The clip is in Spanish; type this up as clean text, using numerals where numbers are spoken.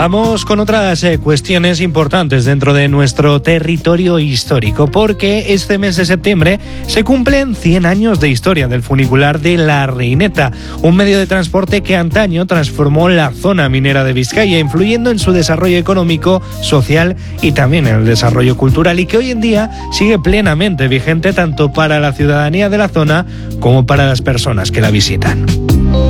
Vamos con otras cuestiones importantes dentro de nuestro territorio histórico, porque este mes de septiembre se cumplen 100 años de historia del funicular de La Reineta, un medio de transporte que antaño transformó la zona minera de Vizcaya, influyendo en su desarrollo económico, social y también en el desarrollo cultural, y que hoy en día sigue plenamente vigente tanto para la ciudadanía de la zona como para las personas que la visitan.